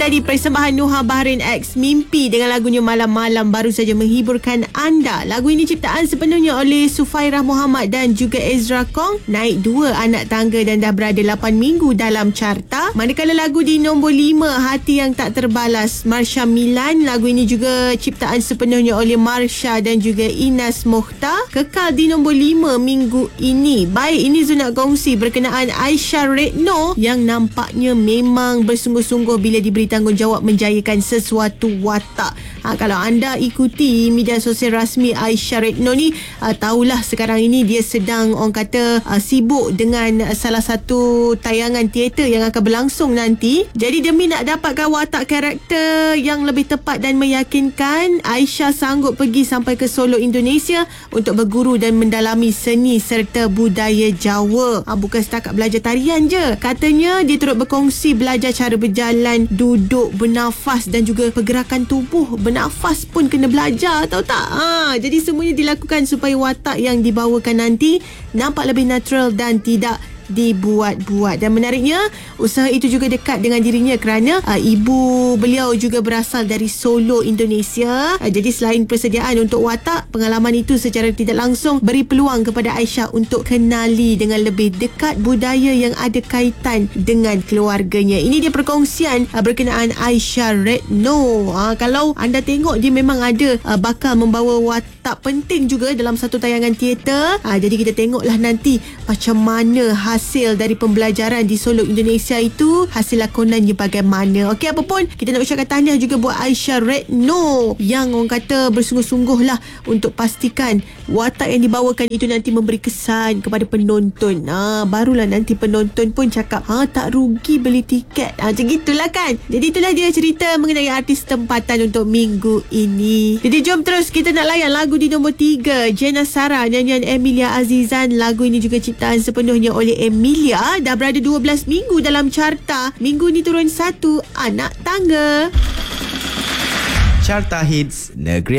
tadi persembahan Nuha Bahrain X Mimpi dengan lagunya Malam-Malam baru saja menghiburkan anda. Lagu ini ciptaan sepenuhnya oleh Sufairah Muhammad dan juga Ezra Kong. Naik 2 anak tangga dan dah berada 8 minggu dalam carta. Manakala lagu di nombor 5 Hati Yang Tak Terbalas Marsha Milan. Lagu ini juga ciptaan sepenuhnya oleh Marsha dan juga Inas Mokhtar. Kekal di nombor 5 minggu ini. Baik, ini Zul nak kongsi berkenaan Aisyah Retno yang nampaknya memang bersungguh-sungguh bila diberi tanggungjawab menjayakan sesuatu watak. Kalau anda ikuti media sosial rasmi Aisyah Retno ni, tahulah sekarang ini dia sedang orang kata sibuk dengan salah satu tayangan teater yang akan berlangsung nanti. Jadi demi nak dapatkan watak karakter yang lebih tepat dan meyakinkan, Aisyah sanggup pergi sampai ke Solo, Indonesia untuk berguru dan mendalami seni serta budaya Jawa. Bukan setakat belajar tarian je. Katanya dia turut berkongsi belajar cara berjalan, duduk, bernafas dan juga pergerakan tubuh. Bernafas pun kena belajar, tahu tak? Jadi semuanya dilakukan supaya watak yang dibawakan nanti nampak lebih natural dan tidak dibuat-buat. Dan menariknya, usaha itu juga dekat dengan dirinya kerana ibu beliau juga berasal dari Solo, Indonesia. Jadi selain persediaan untuk watak, pengalaman itu secara tidak langsung beri peluang kepada Aisyah untuk kenali dengan lebih dekat budaya yang ada kaitan dengan keluarganya. Ini dia perkongsian berkenaan Aisyah Retno. Kalau anda tengok, dia memang ada bakal membawa watak penting juga dalam satu tayangan teater. Jadi kita tengoklah nanti macam mana hasil dari pembelajaran di Solo, Indonesia itu, hasil lakonannya bagaimana. Okey, apa pun, kita nak ucapkan tahniah juga buat Aisyah Retno yang orang kata bersungguh-sungguh lah untuk pastikan watak yang dibawakan itu nanti memberi kesan kepada penonton. Barulah nanti penonton pun cakap, tak rugi beli tiket. Macam gitulah kan. Jadi itulah dia cerita mengenai artis tempatan untuk minggu ini. Jadi jom terus kita nak layan lagu di nombor 3, Jenna Sarah, nyanyian Emilia Azizan. Lagu ini juga ciptaan sepenuhnya oleh Emilia. Dah berada 12 minggu dalam carta. Minggu ni turun 1, Anak Tangga. Carta Hits Negeri